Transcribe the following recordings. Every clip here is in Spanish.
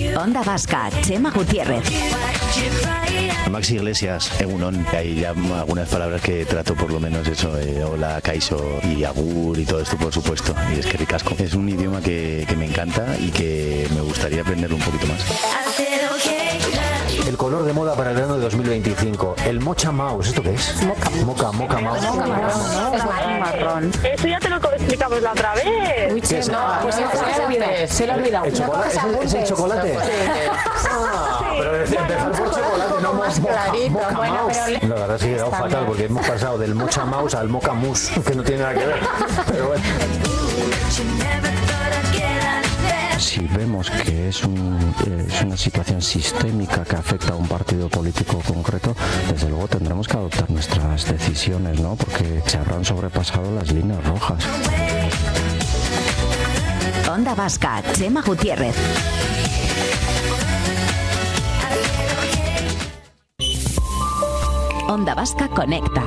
Onda Vasca, Chema Gutiérrez. Maxi Iglesias, Egunon. Hay ya algunas palabras que trato, por lo menos eso, hola, kaiso y agur y todo esto, por supuesto. Y es que ricasco. Es un idioma que me encanta y que me gustaría aprenderlo un poquito más. El color de moda para el verano de 2025. El mocha mouse. ¿Esto qué es? Mocha mouse. Es marrón. Eso ya te lo explicamos la otra vez. Uy, ¿Qué es? se le ha olvidado. ¿El chocolate? ¿Es el chocolate? Pero empezar por chocolate, no más clarito. Bueno, pero la verdad es que he quedado fatal porque hemos pasado del mocha mouse al mocha mousse, que no tiene nada que ver. Pero bueno. Si vemos que es una situación sistémica que afecta a un partido político concreto, desde luego tendremos que adoptar nuestras decisiones, ¿no? Porque se habrán sobrepasado las líneas rojas. Onda Vasca, Chema Gutiérrez. Onda Vasca Conecta.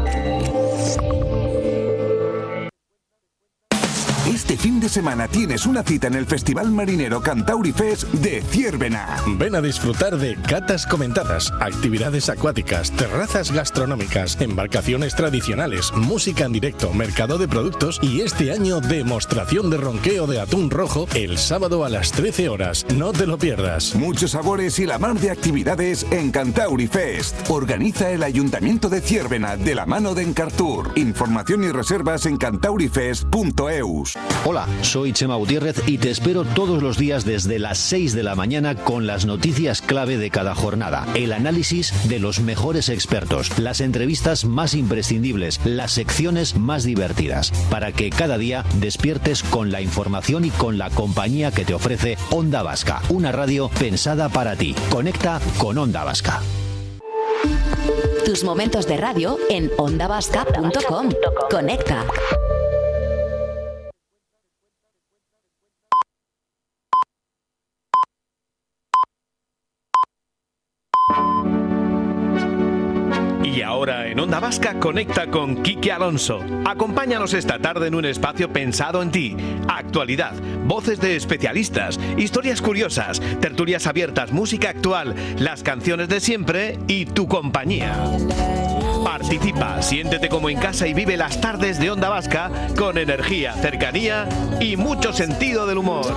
Este fin de semana tienes una cita en el Festival Marinero Cantauri Fest de Ziérbena. Ven a disfrutar de catas comentadas, actividades acuáticas, terrazas gastronómicas, embarcaciones tradicionales, música en directo, mercado de productos y este año demostración de ronqueo de atún rojo el sábado a las 13 horas. No te lo pierdas. Muchos sabores y la mar de actividades en Cantauri Fest. Organiza el Ayuntamiento de Ziérbena de la mano de Encartur. Información y reservas en cantaurifest.eus. Hola, soy Chema Gutiérrez y te espero todos los días desde las 6 de la mañana con las noticias clave de cada jornada, el análisis de los mejores expertos, las entrevistas más imprescindibles, las secciones más divertidas, para que cada día despiertes con la información y con la compañía que te ofrece Onda Vasca, una radio pensada para ti. Conecta con Onda Vasca. Tus momentos de radio en ondavasca.com. Conecta. Y ahora en Onda Vasca conecta con Quique Alonso. Acompáñanos esta tarde en un espacio pensado en ti. Actualidad, voces de especialistas, historias curiosas, tertulias abiertas, música actual, las canciones de siempre y tu compañía. Participa, siéntete como en casa y vive las tardes de Onda Vasca con energía, cercanía y mucho sentido del humor.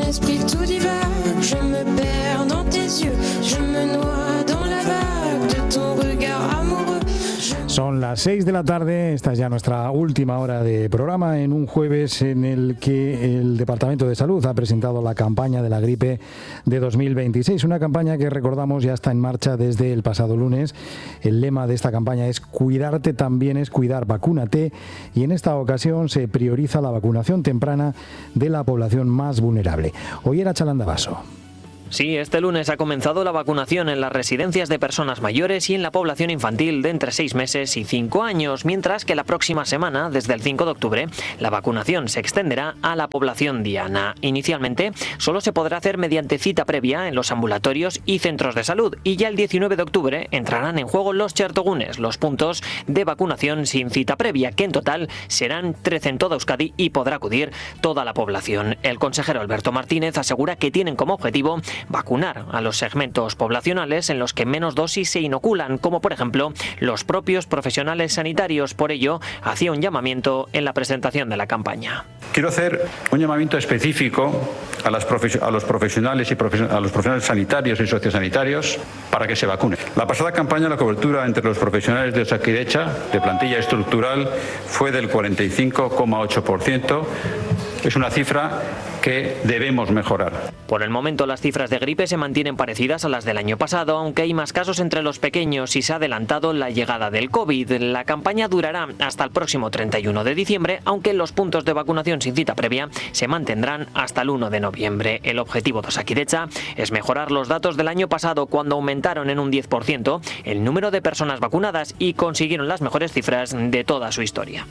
Son las 6 de la tarde, esta es ya nuestra última hora de programa en un jueves en el que el Departamento de Salud ha presentado la campaña de la gripe de 2026, una campaña que recordamos ya está en marcha desde el pasado lunes. El lema de esta campaña es cuidarte también es cuidar, vacúnate, y en esta ocasión se prioriza la vacunación temprana de la población más vulnerable. Hoy era Chalandabaso. Sí, este lunes ha comenzado la vacunación en las residencias de personas mayores y en la población infantil de entre 6 meses y 5 años, mientras que la próxima semana, desde el 5 de octubre, la vacunación se extenderá a la población diana. Inicialmente, solo se podrá hacer mediante cita previa en los ambulatorios y centros de salud, y ya el 19 de octubre entrarán en juego los chertogunes, los puntos de vacunación sin cita previa, que en total serán 13 en toda Euskadi y podrá acudir toda la población. El consejero Alberto Martínez asegura que tienen como objetivo vacunar a los segmentos poblacionales en los que menos dosis se inoculan, como por ejemplo los propios profesionales sanitarios. Por ello, hacía un llamamiento en la presentación de la campaña. Quiero hacer un llamamiento específico a los profesionales y a los profesionales sanitarios y sociosanitarios para que se vacunen. La pasada campaña, la cobertura entre los profesionales de Osakidetza, de plantilla estructural, fue del 45,8%. Es una cifra que debemos mejorar. Por el momento, las cifras de gripe se mantienen parecidas a las del año pasado, aunque hay más casos entre los pequeños y se ha adelantado la llegada del COVID. La campaña durará hasta el próximo 31 de diciembre, aunque los puntos de vacunación sin cita previa se mantendrán hasta el 1 de noviembre. El objetivo de Osakidetza es mejorar los datos del año pasado, cuando aumentaron en un 10% el número de personas vacunadas y consiguieron las mejores cifras de toda su historia.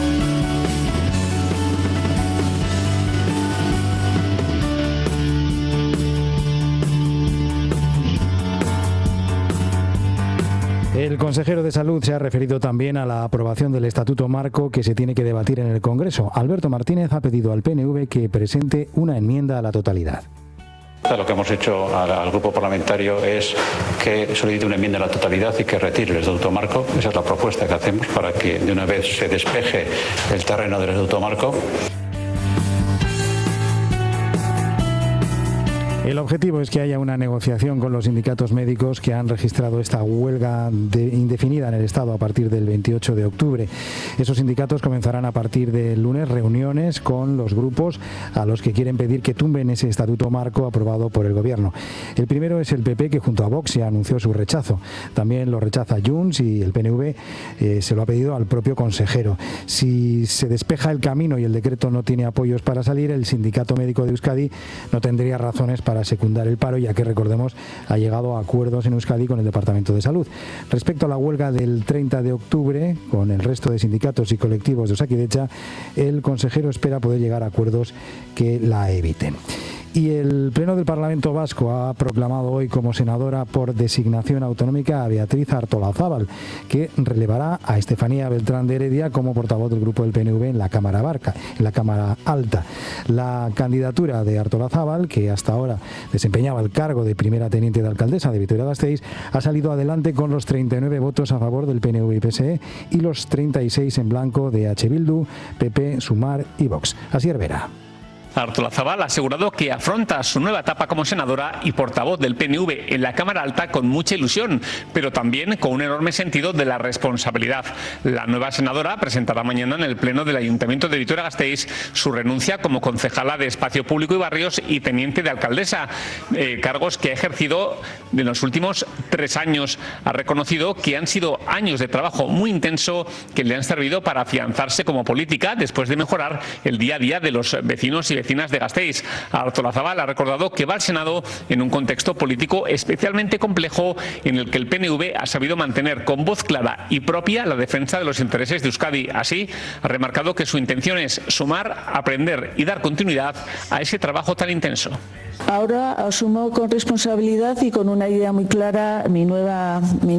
El consejero de Salud se ha referido también a la aprobación del Estatuto Marco que se tiene que debatir en el Congreso. Alberto Martínez ha pedido al PNV que presente una enmienda a la totalidad. Lo que hemos hecho al grupo parlamentario es que solicite una enmienda a la totalidad y que retire el estatuto marco. Esa es la propuesta que hacemos para que de una vez se despeje el terreno del estatuto marco. El objetivo es que haya una negociación con los sindicatos médicos que han registrado esta huelga indefinida en el Estado a partir del 28 de octubre. Esos sindicatos comenzarán a partir del lunes reuniones con los grupos a los que quieren pedir que tumben ese estatuto marco aprobado por el Gobierno. El primero es el PP, que junto a Vox ya anunció su rechazo. También lo rechaza Junts y el PNV se lo ha pedido al propio consejero. Si se despeja el camino y el decreto no tiene apoyos para salir, el Sindicato Médico de Euskadi no tendría razones para secundar el paro, ya que, recordemos, ha llegado a acuerdos en Euskadi con el Departamento de Salud. Respecto a la huelga del 30 de octubre, con el resto de sindicatos y colectivos de Osakidecha, el consejero espera poder llegar a acuerdos que la eviten. Y el Pleno del Parlamento Vasco ha proclamado hoy como senadora por designación autonómica a Beatriz Artolazabal, que relevará a Estefanía Beltrán de Heredia como portavoz del grupo del PNV en la Cámara Alta. La candidatura de Artolazabal, que hasta ahora desempeñaba el cargo de primera teniente de alcaldesa de Vitoria-Gasteiz, ha salido adelante con los 39 votos a favor del PNV y PSE y los 36 en blanco de H. Bildu, PP, Sumar y Vox. Asier Vera. Artolazabal ha asegurado que afronta su nueva etapa como senadora y portavoz del PNV en la Cámara Alta con mucha ilusión, pero también con un enorme sentido de la responsabilidad. La nueva senadora presentará mañana en el Pleno del Ayuntamiento de Vitoria-Gasteiz su renuncia como concejala de Espacio Público y Barrios y teniente de alcaldesa, cargos que ha ejercido en los últimos 3 años. Ha reconocido que han sido años de trabajo muy intenso que le han servido para afianzarse como política después de mejorar el día a día de los vecinos y vecinas de Gasteiz. Artolazabal ha recordado que va al Senado en un contexto político especialmente complejo en el que el PNV ha sabido mantener con voz clara y propia la defensa de los intereses de Euskadi. Así, ha remarcado que su intención es sumar, aprender y dar continuidad a ese trabajo tan intenso. Ahora asumo con responsabilidad y con una idea muy clara mi nueva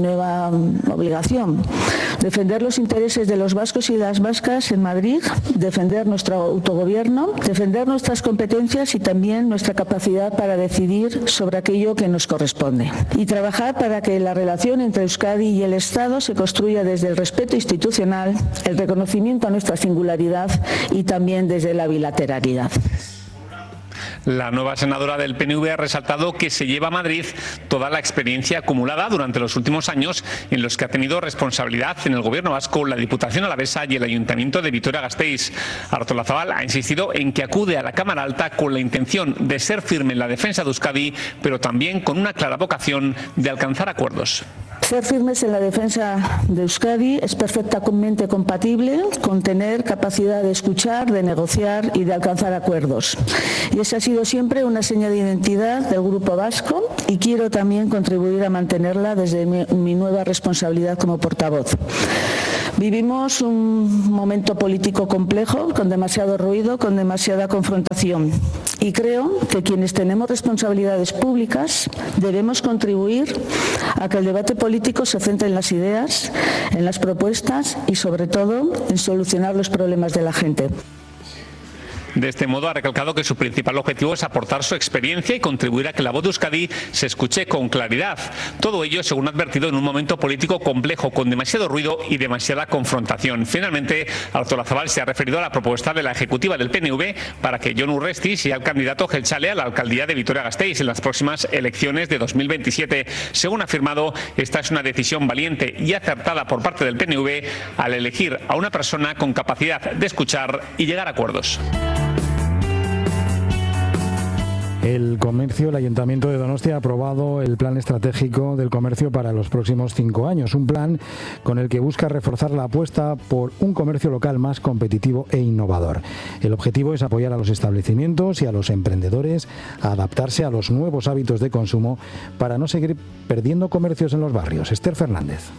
obligación: defender los intereses de los vascos y las vascas en Madrid, defender nuestro autogobierno, defender nuestras competencias y también nuestra capacidad para decidir sobre aquello que nos corresponde, y trabajar para que la relación entre Euskadi y el Estado se construya desde el respeto institucional, el reconocimiento a nuestra singularidad y también desde la bilateralidad. La nueva senadora del PNV ha resaltado que se lleva a Madrid toda la experiencia acumulada durante los últimos años en los que ha tenido responsabilidad en el Gobierno vasco, la Diputación Alavesa y el Ayuntamiento de Vitoria-Gasteiz. Artolazabal ha insistido en que acude a la Cámara Alta con la intención de ser firme en la defensa de Euskadi, pero también con una clara vocación de alcanzar acuerdos. Ser firmes en la defensa de Euskadi es perfectamente compatible con tener capacidad de escuchar, de negociar y de alcanzar acuerdos. Y esa ha sido siempre una seña de identidad del Grupo Vasco y quiero también contribuir a mantenerla desde mi nueva responsabilidad como portavoz. Vivimos un momento político complejo, con demasiado ruido, con demasiada confrontación. Y creo que quienes tenemos responsabilidades públicas debemos contribuir a que el debate político se centre en las ideas, en las propuestas y, sobre todo, en solucionar los problemas de la gente. De este modo, ha recalcado que su principal objetivo es aportar su experiencia y contribuir a que la voz de Euskadi se escuche con claridad. Todo ello, según ha advertido, en un momento político complejo, con demasiado ruido y demasiada confrontación. Finalmente, Artolazabal se ha referido a la propuesta de la ejecutiva del PNV para que Jon Urresti sea el candidato jeltzale a la alcaldía de Vitoria-Gasteiz en las próximas elecciones de 2027. Según ha afirmado, esta es una decisión valiente y acertada por parte del PNV al elegir a una persona con capacidad de escuchar y llegar a acuerdos. El Ayuntamiento de Donostia ha aprobado el Plan Estratégico del Comercio para los próximos 5 años, un plan con el que busca reforzar la apuesta por un comercio local más competitivo e innovador. El objetivo es apoyar a los establecimientos y a los emprendedores a adaptarse a los nuevos hábitos de consumo para no seguir perdiendo comercios en los barrios. Esther Fernández.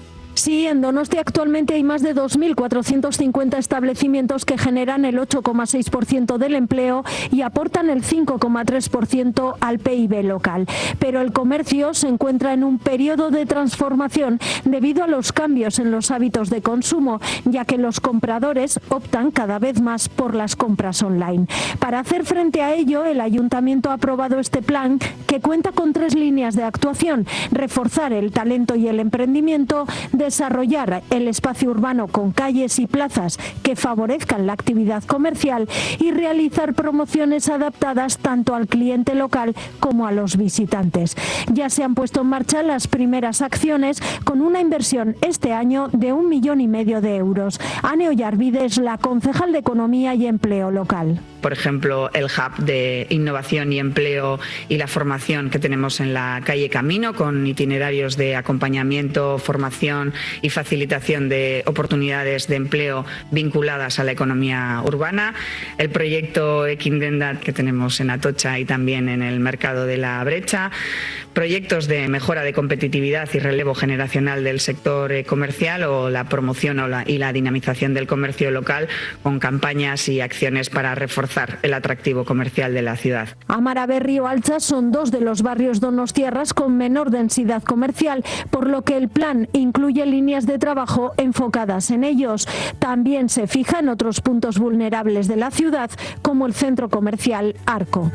Sí, en Donostia actualmente hay más de 2.450 establecimientos que generan el 8,6% del empleo y aportan el 5,3% al PIB local. Pero el comercio se encuentra en un periodo de transformación debido a los cambios en los hábitos de consumo, ya que los compradores optan cada vez más por las compras online. Para hacer frente a ello, el Ayuntamiento ha aprobado este plan que cuenta con 3 líneas de actuación: reforzar el talento y el emprendimiento, desarrollar el espacio urbano con calles y plazas que favorezcan la actividad comercial y realizar promociones adaptadas tanto al cliente local como a los visitantes. Ya se han puesto en marcha las primeras acciones con una inversión este año de 1,5 millones de euros. Ane Ollarvide es la concejal de Economía y Empleo local. Por ejemplo, el hub de innovación y empleo y la formación que tenemos en la calle Camino, con itinerarios de acompañamiento, formación y facilitación de oportunidades de empleo vinculadas a la economía urbana. El proyecto Ekindendat que tenemos en Atocha y también en el mercado de la Brecha. Proyectos de mejora de competitividad y relevo generacional del sector comercial, o la promoción y la dinamización del comercio local, con campañas y acciones para reforzar el atractivo comercial de la ciudad. Amaraberri o Altza son 2 de los barrios donostiarras con menor densidad comercial, por lo que el plan incluye líneas de trabajo enfocadas en ellos. También se fija en otros puntos vulnerables de la ciudad, como el centro comercial Arco.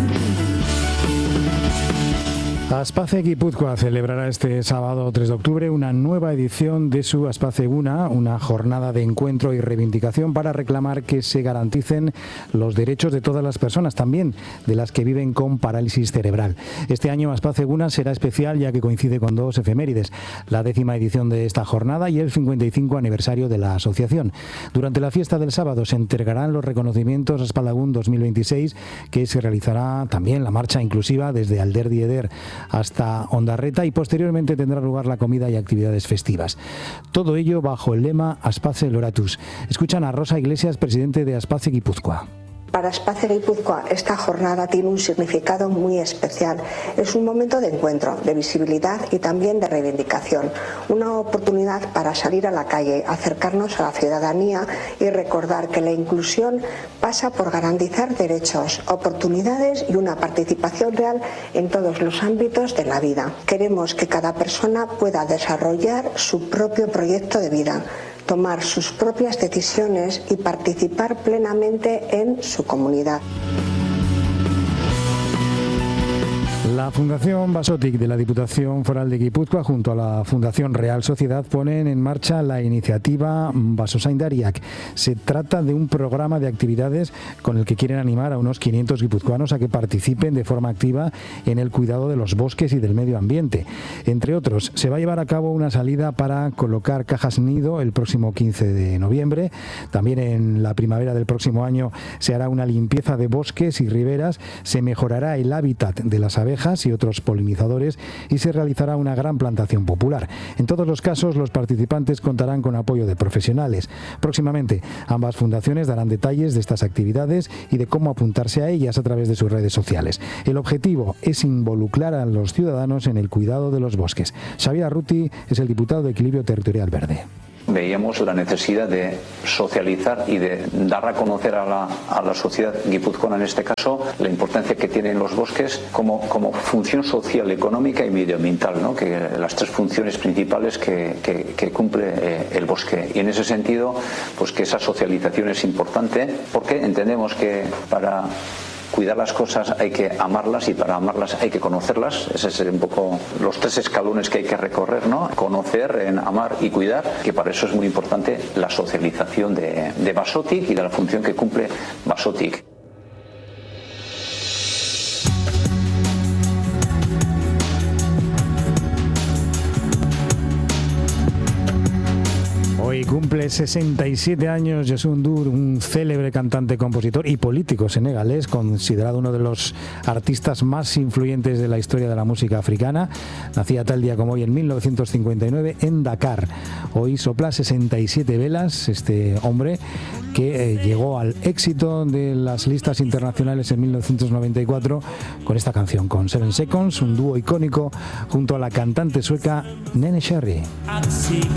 Aspace Guipúzcoa celebrará este sábado 3 de octubre una nueva edición de su Aspace Eguna, una jornada de encuentro y reivindicación para reclamar que se garanticen los derechos de todas las personas, también de las que viven con parálisis cerebral. Este año Aspace Eguna será especial ya que coincide con 2 efemérides, la 10ª edición de esta jornada y el 55 aniversario de la asociación. Durante la fiesta del sábado se entregarán los reconocimientos Aspalagún 2026, que se realizará también la marcha inclusiva desde Alderdi Eder hasta Ondarreta, y posteriormente tendrá lugar la comida y actividades festivas. Todo ello bajo el lema Aspace Loratus. Escuchan a Rosa Iglesias, presidente de Aspace Guipúzcoa. Para Aspace Guipúzcoa esta jornada tiene un significado muy especial. Es un momento de encuentro, de visibilidad y también de reivindicación. Una oportunidad para salir a la calle, acercarnos a la ciudadanía y recordar que la inclusión pasa por garantizar derechos, oportunidades y una participación real en todos los ámbitos de la vida. Queremos que cada persona pueda desarrollar su propio proyecto de vida, tomar sus propias decisiones y participar plenamente en su comunidad. La Fundación Basotic de la Diputación Foral de Guipúzcoa junto a la Fundación Real Sociedad ponen en marcha la iniciativa Basozaindariak. Se trata de un programa de actividades con el que quieren animar a unos 500 guipuzcoanos a que participen de forma activa en el cuidado de los bosques y del medio ambiente. Entre otros, se va a llevar a cabo una salida para colocar cajas nido el próximo 15 de noviembre. También en la primavera del próximo año se hará una limpieza de bosques y riberas, se mejorará el hábitat de las abejas y otros polinizadores y se realizará una gran plantación popular. En todos los casos, los participantes contarán con apoyo de profesionales. Próximamente, ambas fundaciones darán detalles de estas actividades y de cómo apuntarse a ellas a través de sus redes sociales. El objetivo es involucrar a los ciudadanos en el cuidado de los bosques. Xavier Arruti es el diputado de Equilibrio Territorial Verde. Veíamos la necesidad de socializar y de dar a conocer a la sociedad guipuzcoana, en este caso, la importancia que tienen los bosques como función social, económica y medioambiental, ¿no? Que las 3 funciones principales que cumple el bosque. Y en ese sentido, pues que esa socialización es importante, porque entendemos que para cuidar las cosas hay que amarlas y para amarlas hay que conocerlas. Ese es un poco los 3 escalones que hay que recorrer, ¿no? Conocer, en amar y cuidar, que para eso es muy importante la socialización de Basotic y de la función que cumple Basotic. Hoy cumple 67 años Youssou N'Dour, un célebre cantante, compositor y político senegalés, considerado uno de los artistas más influyentes de la historia de la música africana. Nacía tal día como hoy en 1959 en Dakar. Hoy sopla 67 velas este hombre que llegó al éxito de las listas internacionales en 1994 con esta canción, con 7 Seconds, un dúo icónico junto a la cantante sueca Nene Cherry.